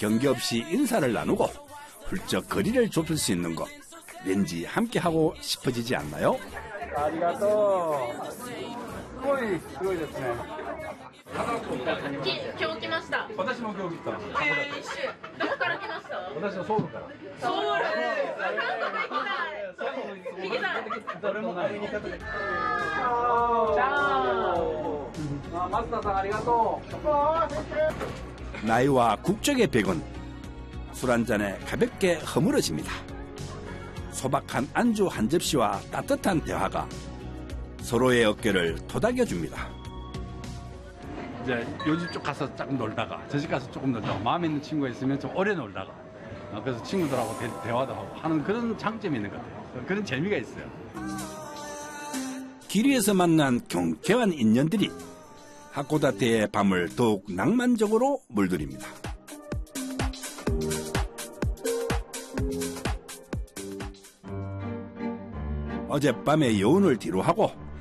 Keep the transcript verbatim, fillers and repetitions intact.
경계 없이 인사를 나누고 훌쩍 거리를 좁힐 수 있는 것, 왠지 함께하고 싶어지지 않나요? 아리가또. 거의, 거의ですね. 今日来ました。 私も今日来た。 えー、一週。どこから来ました？ 私はソウルから。 ソウル。韓国行きたい。行きたい。 どれも買いに行った時。じゃあ、マスターさんありがとう。 나이와 국적의 벽은 술 한잔에 가볍게 허물어집니다. 소박한 안주 한 접시와 따뜻한 대화가 서로의 어깨를 토닥여줍니다. 이제 요 집 쪽 가서 조금 놀다가 저 집 가서 조금 놀다가 마음에 있는 친구가 있으면 좀 오래 놀다가 그래서 친구들하고 대, 대화도 하고 하는 그런 장점이 있는 것 같아요. 그런 재미가 있어요. 길 위에서 만난 경쾌한 인연들이 하코다테의 밤을 더욱 낭만적으로 물들입니다. 어젯밤의 여운을 뒤로하고